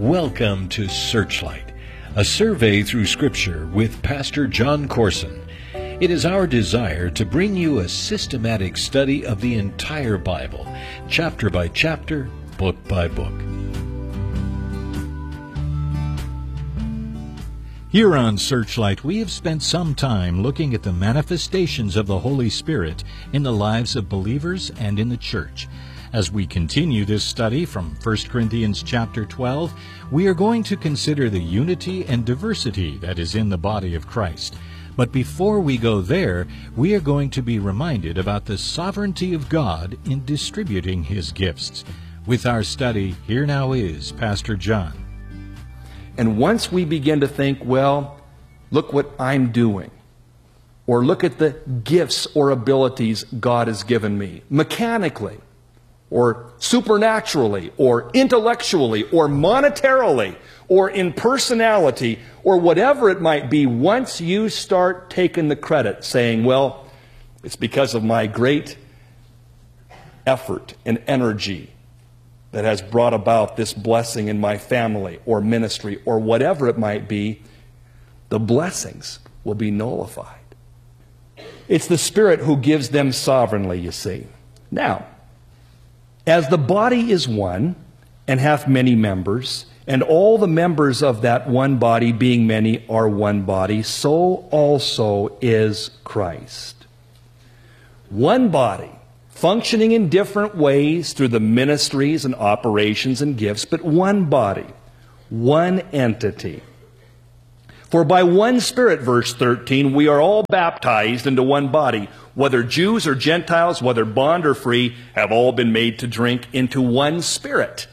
Welcome to Searchlight, a survey through Scripture with Pastor John Corson. It is our desire to bring you a systematic study of the entire Bible, chapter by chapter, book by book. Here on Searchlight, we have spent some time looking at the manifestations of the Holy Spirit in the lives of believers and in the church. As we continue this study from 1 Corinthians chapter 12, we are going to consider the unity and diversity that is in the body of Christ. But before we go there, we are going to be reminded about the sovereignty of God in distributing His gifts. With our study, here now is Pastor John. And once we begin to think, well, look what I'm doing, or look at the gifts or abilities God has given me, mechanically, or supernaturally, or intellectually, or monetarily, or in personality, or whatever it might be, once you start taking the credit, saying, well, it's because of my great effort and energy that has brought about this blessing in my family, or ministry, or whatever it might be, the blessings will be nullified. It's the Spirit who gives them sovereignly, you see. Now, as the body is one, and hath many members, and all the members of that one body, being many, are one body, so also is Christ. One body, functioning in different ways through the ministries and operations and gifts, but one body, one entity. For by one Spirit, verse 13, we are all baptized into one body, whether Jews or Gentiles, whether bond or free, have all been made to drink into one Spirit.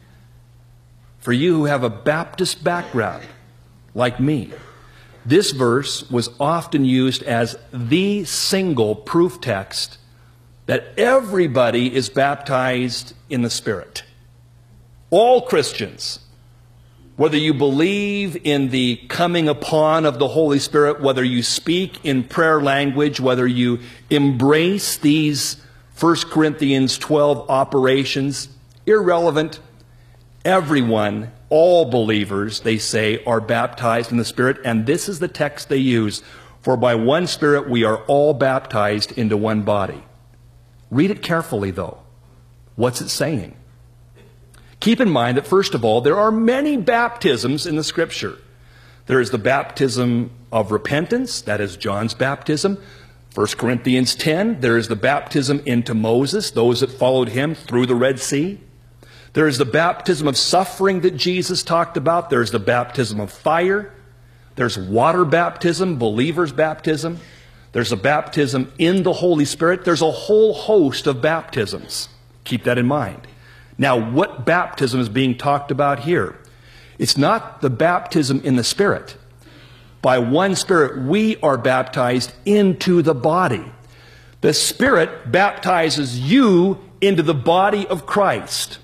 For you who have a Baptist background, like me, this verse was often used as the single proof text that everybody is baptized in the Spirit. All Christians. Whether you believe in the coming upon of the Holy Spirit, whether you speak in prayer language, whether you embrace these 1 Corinthians 12 operations, irrelevant. Everyone, all believers, they say, are baptized in the Spirit, and this is the text they use. For by one Spirit we are all baptized into one body. Read it carefully, though. What's it saying? Keep in mind that, first of all, there are many baptisms in the Scripture. There is the baptism of repentance, that is John's baptism. 1 Corinthians 10, there is the baptism into Moses, those that followed him through the Red Sea. There is the baptism of suffering that Jesus talked about. There's the baptism of fire. There's water baptism, believer's baptism. There's a baptism in the Holy Spirit. There's a whole host of baptisms. Keep that in mind. Now, what baptism is being talked about here? It's not the baptism in the Spirit. By one Spirit, we are baptized into the body. The Spirit baptizes you into the body of Christ.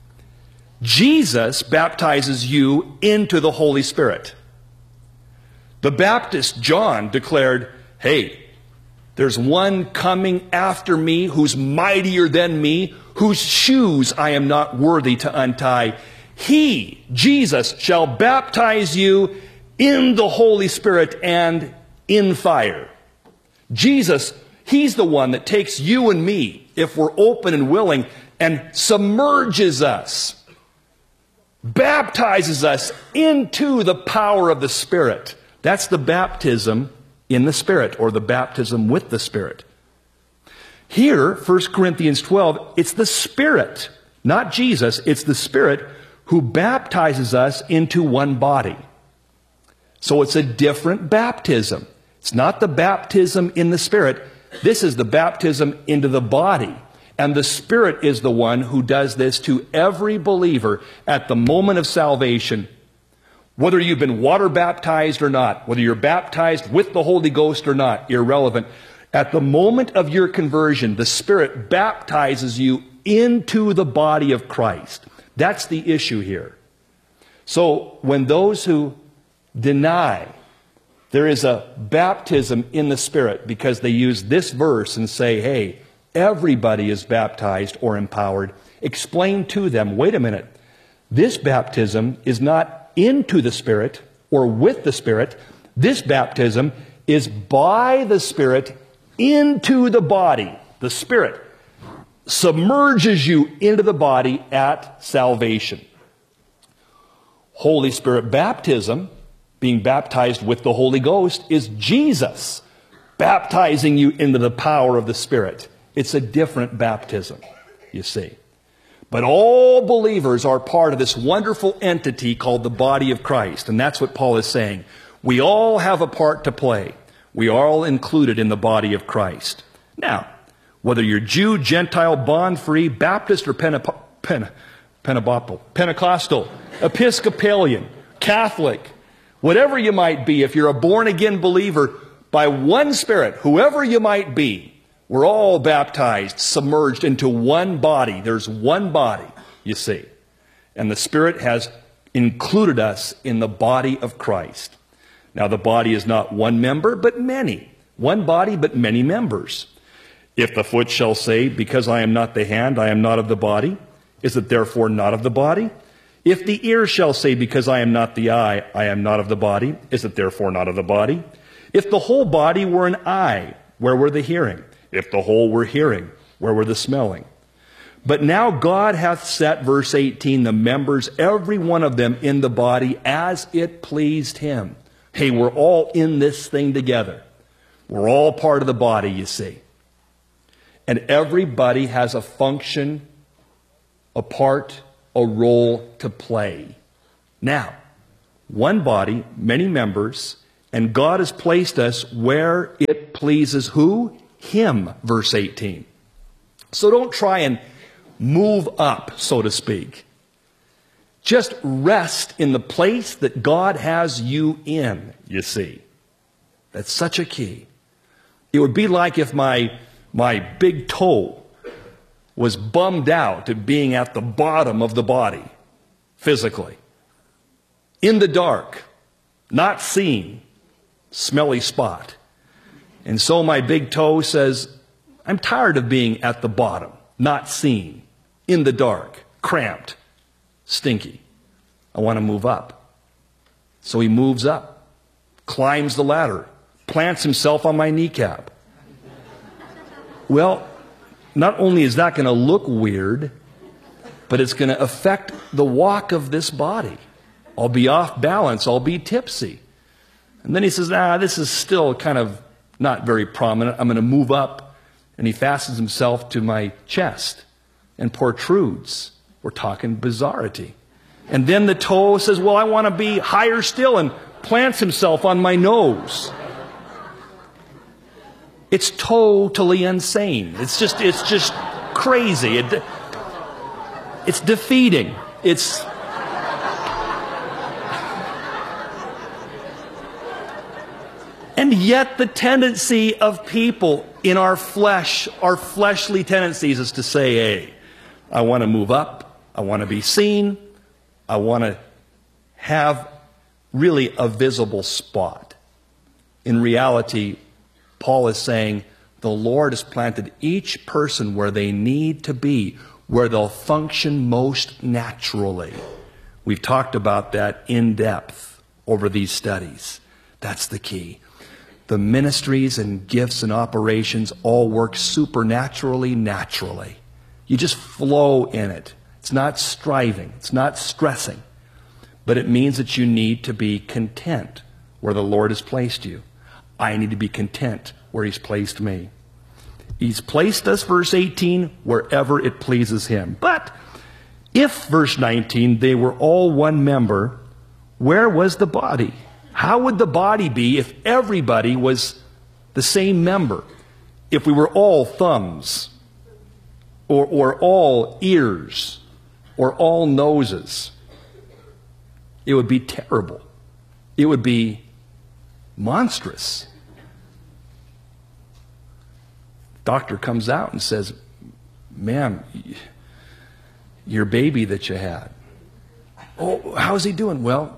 Jesus baptizes you into the Holy Spirit. The Baptist John declared, hey, there's one coming after me who's mightier than me, whose shoes I am not worthy to untie. He, Jesus, shall baptize you in the Holy Spirit and in fire. Jesus, He's the one that takes you and me, if we're open and willing, and submerges us, baptizes us into the power of the Spirit. That's the baptism in the Spirit, or the baptism with the Spirit. Here, 1 Corinthians 12, it's the Spirit, not Jesus, it's the Spirit who baptizes us into one body. So it's a different baptism. It's not the baptism in the Spirit. This is the baptism into the body. And the Spirit is the one who does this to every believer at the moment of salvation. Whether you've been water baptized or not, whether you're baptized with the Holy Ghost or not, irrelevant. At the moment of your conversion, the Spirit baptizes you into the body of Christ. That's the issue here. So when those who deny there is a baptism in the Spirit, because they use this verse and say, hey, everybody is baptized or empowered, explain to them, wait a minute, This baptism is not into the Spirit or with the Spirit. This baptism is by the Spirit into the body. The Spirit submerges you into the body at salvation. Holy Spirit baptism, being baptized with the Holy Ghost, is Jesus baptizing you into the power of the Spirit. It's a different baptism, you see. But all believers are part of this wonderful entity called the body of Christ. And that's what Paul is saying. We all have a part to play. We are all included in the body of Christ. Now, whether you're Jew, Gentile, bond-free, Baptist, or Pentecostal, Episcopalian, Catholic, whatever you might be, if you're a born-again believer, by one Spirit, whoever you might be, we're all baptized, submerged into one body. There's one body, you see. And the Spirit has included us in the body of Christ. Now, the body is not one member, but many. One body, but many members. If the foot shall say, because I am not the hand, I am not of the body, is it therefore not of the body? If the ear shall say, because I am not the eye, I am not of the body, is it therefore not of the body? If the whole body were an eye, where were the hearing? If the whole were hearing, where were the smelling? But now God hath set, verse 18, the members, every one of them, in the body as it pleased him. Hey, we're all in this thing together. We're all part of the body, you see. And everybody has a function, a part, a role to play. Now, one body, many members, and God has placed us where it pleases who? Him, verse 18. So don't try and move up, so to speak. Just rest in the place that God has you in, you see. That's such a key. It would be like if my big toe was bummed out at being at the bottom of the body, physically. In the dark, not seen, smelly spot. And so my big toe says, I'm tired of being at the bottom, not seen, in the dark, cramped, stinky. I want to move up. So he moves up, climbs the ladder, plants himself on my kneecap. Well, not only is that going to look weird, but it's going to affect the walk of this body. I'll be off balance. I'll be tipsy. And then he says, this is still kind of not very prominent. I'm going to move up. And he fastens himself to my chest and protrudes. We're talking bizarrity. And then the toe says, well, I want to be higher still, and plants himself on my nose. It's totally insane. It's just crazy. It's defeating. And yet the tendency of people in our flesh, our fleshly tendencies, is to say, hey, I want to move up. I want to be seen. I want to have really a visible spot. In reality, Paul is saying the Lord has planted each person where they need to be, where they'll function most naturally. We've talked about that in depth over these studies. That's the key. The ministries and gifts and operations all work supernaturally, naturally. You just flow in it. It's not striving. It's not stressing. But it means that you need to be content where the Lord has placed you. I need to be content where He's placed me. He's placed us, verse 18, wherever it pleases Him. But if, verse 19, they were all one member, where was the body? How would the body be if everybody was the same member? If we were all thumbs, or all ears, or all noses? It would be terrible. It would be monstrous. Doctor comes out and says, ma'am, your baby that you had, oh, how's he doing? Well,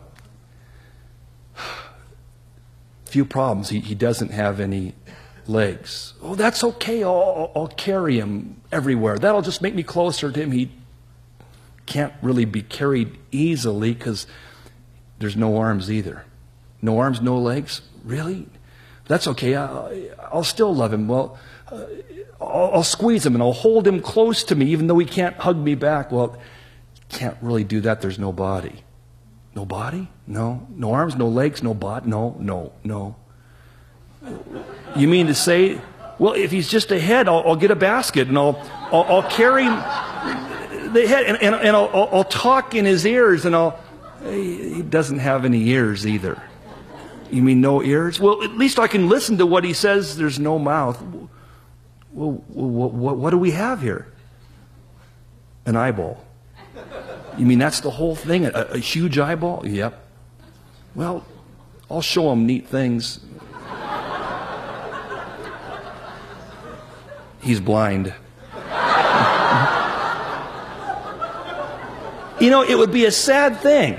few problems. He doesn't have any legs. Oh, that's okay. I'll carry him everywhere. That'll just make me closer to him. He can't really be carried easily because there's no arms either. No arms, no legs? Really? That's okay. I'll still love him. Well, I'll squeeze him and I'll hold him close to me even though he can't hug me back. Well, can't really do that. There's no body. No body? No. No arms, no legs, no body? No. You mean to say, well, if he's just a head, I'll get a basket and I'll carry the head and I'll talk in his ears and he doesn't have any ears either. You mean no ears? Well, at least I can listen to what he says. There's no mouth. Well, what do we have here? An eyeball. You mean that's the whole thing? A huge eyeball? Yep. Well, I'll show him neat things. He's blind. You know, it would be a sad thing.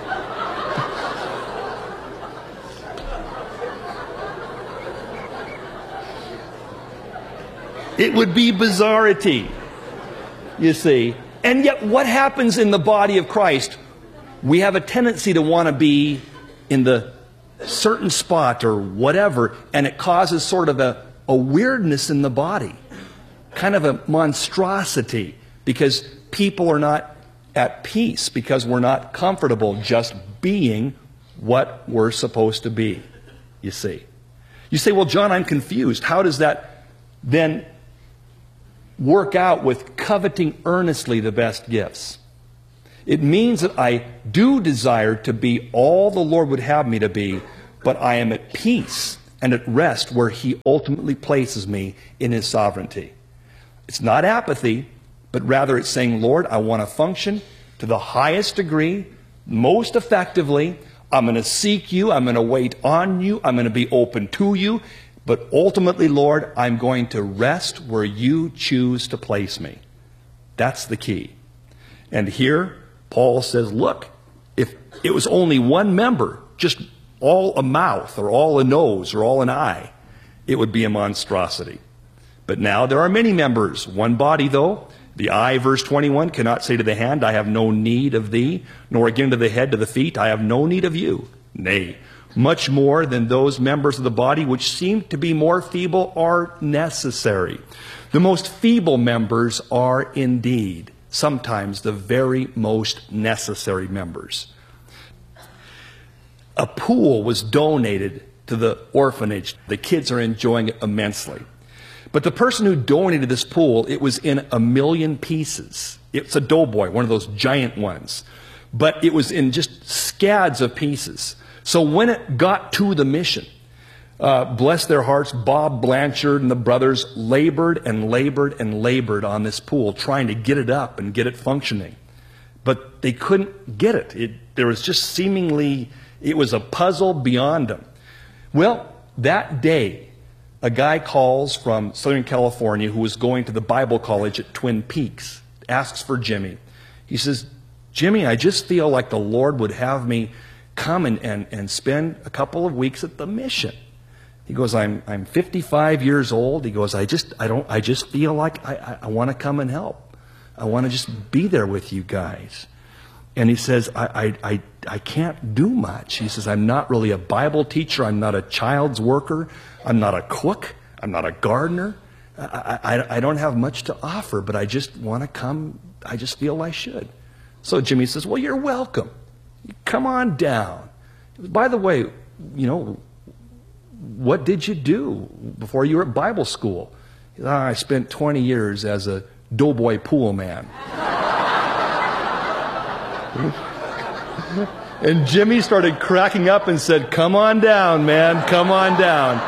It would be bizarrity, you see. And yet what happens in the body of Christ? We have a tendency to want to be in the certain spot or whatever, and it causes sort of a weirdness in the body. Kind of a monstrosity, because people are not at peace, because we're not comfortable just being what we're supposed to be, you see. You say, well, John, I'm confused. How does that then work out with coveting earnestly the best gifts? It means that I do desire to be all the Lord would have me to be, but I am at peace and at rest where He ultimately places me in His sovereignty. It's not apathy, but rather it's saying, Lord, I want to function to the highest degree, most effectively. I'm going to seek You. I'm going to wait on You. I'm going to be open to You. But ultimately, Lord, I'm going to rest where You choose to place me. That's the key. And here, Paul says, look, if it was only one member, just all a mouth or all a nose or all an eye, it would be a monstrosity. But now there are many members, one body though. The eye, verse 21, cannot say to the hand, I have no need of thee, nor again to the head, to the feet, I have no need of you. Nay, much more than those members of the body which seem to be more feeble are necessary. The most feeble members are indeed sometimes the very most necessary members. A pool was donated to the orphanage. The kids are enjoying it immensely. But the person who donated this pool, it was in 1,000,000 pieces. It's a doughboy, one of those giant ones. But it was in just scads of pieces. So when it got to the mission, bless their hearts, Bob Blanchard and the brothers labored and labored and labored on this pool, trying to get it up and get it functioning. But they couldn't get it. There was just seemingly, it was a puzzle beyond them. Well, that day, a guy calls from Southern California who was going to the Bible college at Twin Peaks, asks for Jimmy. He says, Jimmy, I just feel like the Lord would have me come and spend a couple of weeks at the mission. He goes, I'm 55 years old. He goes, I just feel like I want to come and help. I want to just be there with you guys. And he says, I can't do much. He says, I'm not really a Bible teacher. I'm not a child's worker. I'm not a cook. I'm not a gardener. I don't have much to offer, but I just want to come. I just feel I should. So Jimmy says, well, you're welcome. Come on down. By the way, what did you do before you were at Bible school? I spent 20 years as a doughboy pool man. And Jimmy started cracking up and said, come on down, man, come on down.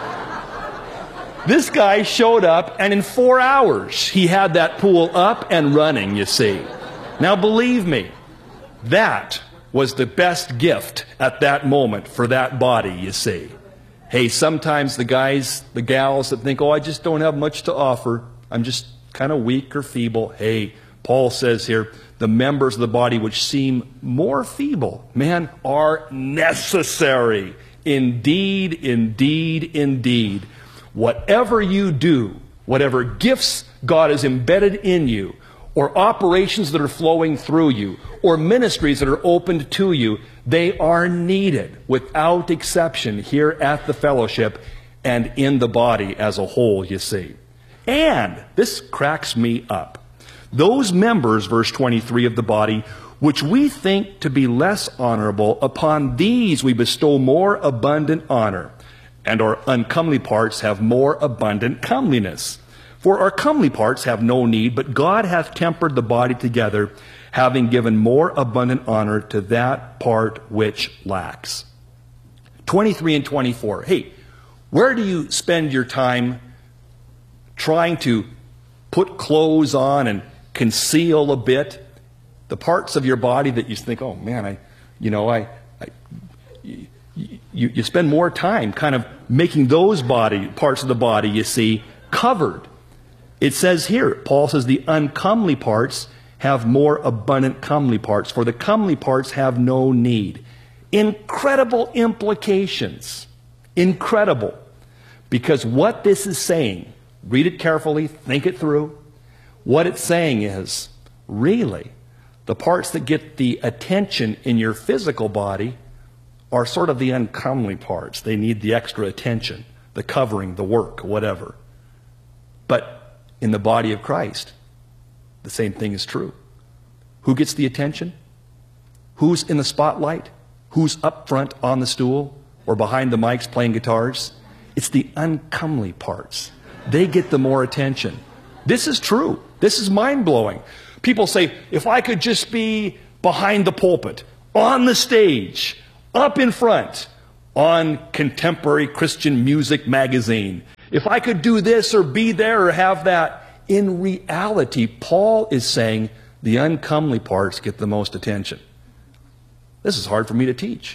This guy showed up, and in 4 hours, he had that pool up and running, you see. Now, believe me, that was the best gift at that moment for that body, you see. Hey, sometimes the guys, the gals that think, I just don't have much to offer. I'm just kind of weak or feeble. Hey, Paul says here, the members of the body which seem more feeble, man, are necessary. Indeed, indeed, indeed. Whatever you do, whatever gifts God has embedded in you, or operations that are flowing through you, or ministries that are opened to you, they are needed without exception here at the fellowship and in the body as a whole, you see. And this cracks me up. Those members, verse 23 of the body, which we think to be less honorable, upon these we bestow more abundant honor, and our uncomely parts have more abundant comeliness. For our comely parts have no need, but God hath tempered the body together, having given more abundant honor to that part which lacks. 23 and 24. Hey, where do you spend your time trying to put clothes on and conceal a bit the parts of your body that you think, oh man, you spend more time kind of making those parts of the body, you see, covered. It says here, Paul says, the uncomely parts have more abundant comely parts, for the comely parts have no need. Incredible implications. Incredible. Because what this is saying, read it carefully, think it through. What it's saying is, really, the parts that get the attention in your physical body are sort of the uncomely parts. They need the extra attention, the covering, the work, whatever. But in the body of Christ, the same thing is true. Who gets the attention? Who's in the spotlight? Who's up front on the stool or behind the mics playing guitars? It's the uncomely parts. They get the more attention. This is true. This is mind-blowing. People say, if I could just be behind the pulpit, on the stage, up in front, on Contemporary Christian Music magazine, if I could do this or be there or have that. In reality, Paul is saying the uncomely parts get the most attention. This is hard for me to teach.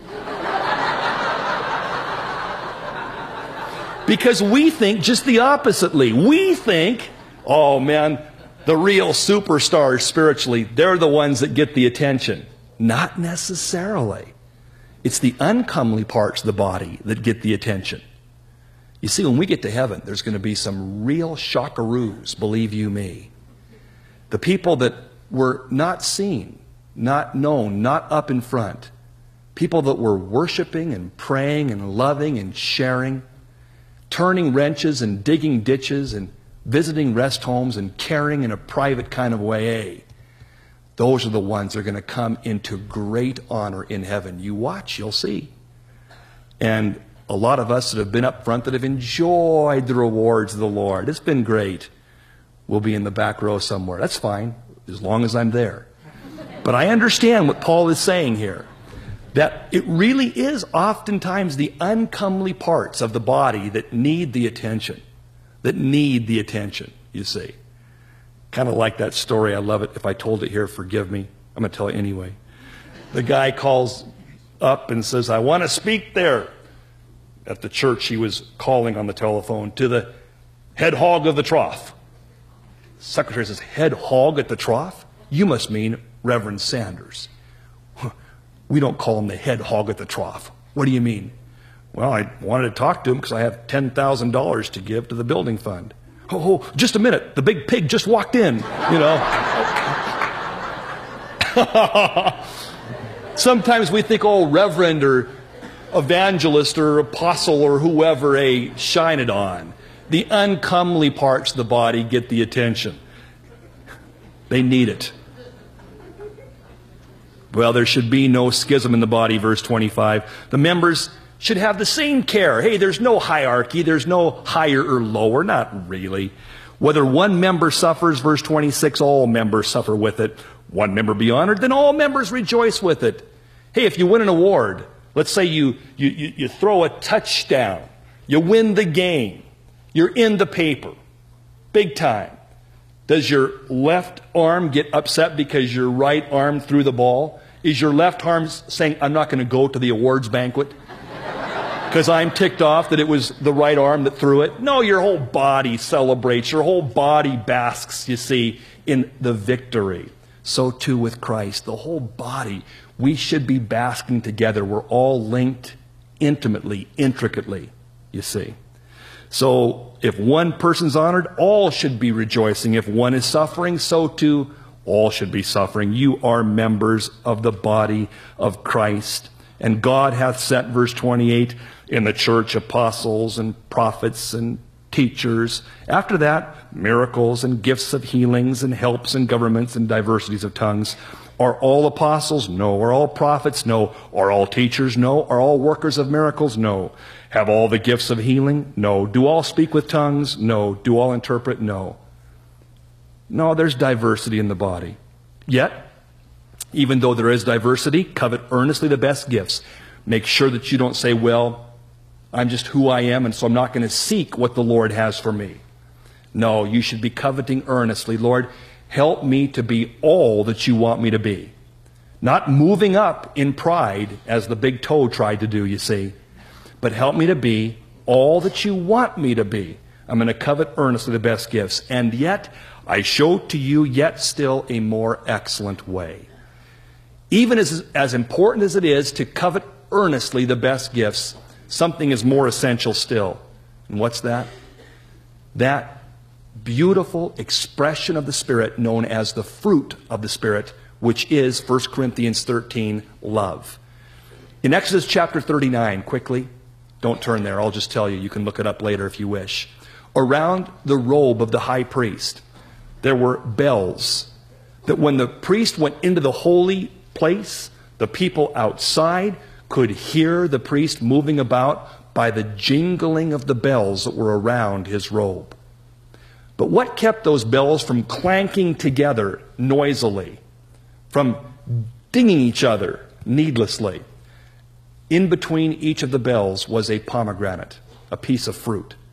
Because we think just the oppositely. We think, oh man, the real superstars spiritually, they're the ones that get the attention. Not necessarily. It's the uncomely parts of the body that get the attention. You see, when we get to heaven, there's going to be some real shockaroos, believe you me. The people that were not seen, not known, not up in front. People that were worshiping and praying and loving and sharing, turning wrenches and digging ditches and visiting rest homes and caring in a private kind of way. Those are the ones that are going to come into great honor in heaven. You watch, you'll see. And a lot of us that have been up front that have enjoyed the rewards of the Lord. It's been great. We'll be in the back row somewhere. That's fine, as long as I'm there. But I understand what Paul is saying here. That it really is oftentimes the uncomely parts of the body that need the attention. That need the attention, you see. Kind of like that story. I love it. If I told it here, forgive me. I'm going to tell it anyway. The guy calls up and says, I want to speak there. At the church he was calling on the telephone to the head hog of the trough. The secretary says, head hog at the trough? You must mean Reverend Sanders. We don't call him the head hog at the trough. What do you mean? Well, I wanted to talk to him because I have $10,000 to give to the building fund. Oh, just a minute. The big pig just walked in, you know. Sometimes we think, oh, reverend or evangelist or apostle or whoever, shine it on. The uncomely parts of the body get the attention. They need it. Well, there should be no schism in the body, verse 25. The members should have the same care. Hey, there's no hierarchy. There's no higher or lower. Not really. Whether one member suffers, verse 26, all members suffer with it. One member be honored, then all members rejoice with it. Hey, if you win an award, let's say you throw a touchdown. You win the game. You're in the paper. Big time. Does your left arm get upset because your right arm threw the ball? Is your left arm saying, I'm not going to go to the awards banquet because I'm ticked off that it was the right arm that threw it? No, your whole body celebrates. Your whole body basks, you see, in the victory. So too with Christ. The whole body, we should be basking together. We're all linked intimately, intricately, you see. So if one person's honored, all should be rejoicing. If one is suffering, so too all should be suffering. You are members of the body of Christ. And God hath set, verse 28, in the church apostles and prophets and teachers. After that, miracles and gifts of healings and helps and governments and diversities of tongues. Are all apostles? No. Are all prophets? No. Are all teachers? No. Are all workers of miracles? No. Have all the gifts of healing? No. Do all speak with tongues? No. Do all interpret? No. No, there's diversity in the body. Yet, even though there is diversity, covet earnestly the best gifts. Make sure that you don't say, well, I'm just who I am, and so I'm not going to seek what the Lord has for me. No, you should be coveting earnestly. Lord, help me to be all that you want me to be. Not moving up in pride, as the big toe tried to do, you see. But help me to be all that you want me to be. I'm going to covet earnestly the best gifts. And yet, I show to you yet still a more excellent way. Even as important as it is to covet earnestly the best gifts, something is more essential still. And what's that? That beautiful expression of the Spirit known as the fruit of the Spirit, which is 1 Corinthians 13, love. In Exodus chapter 39, quickly, don't turn there, I'll just tell you, you can look it up later if you wish. Around the robe of the high priest, there were bells that when the priest went into the holy place, the people outside could hear the priest moving about by the jingling of the bells that were around his robe. But what kept those bells from clanking together noisily, from dinging each other needlessly? In between each of the bells was a pomegranate, a piece of fruit.